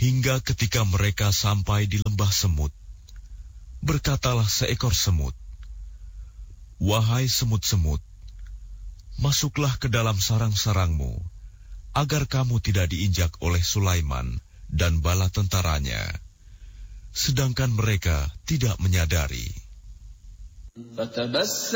Hingga ketika mereka sampai di lembah semut, berkatalah seekor semut, "Wahai semut-semut, masuklah ke dalam sarang-sarangmu, agar kamu tidak diinjak oleh Sulaiman dan bala tentaranya." Sedangkan mereka tidak menyadari.